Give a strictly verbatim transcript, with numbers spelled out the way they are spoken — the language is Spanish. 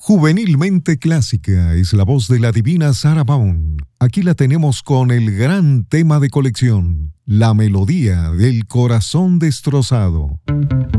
Juvenilmente clásica es la voz de la divina Sarah Vaughan. Aquí la tenemos con el gran tema de colección, la melodía del corazón destrozado.